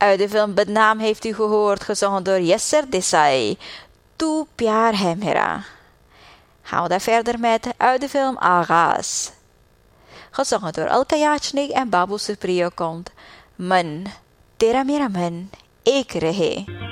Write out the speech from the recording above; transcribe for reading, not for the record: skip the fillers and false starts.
Uit de film Bednaam heeft u gehoord, gezongen door Yasser Desai. Tu Pyar Hai Mera. Gaan we daar verder met uit de film Aghaaz. Gezongen door Alka Yachnik en Babu Supriyo komt Man, Tera Mera Man, Ek Rahe.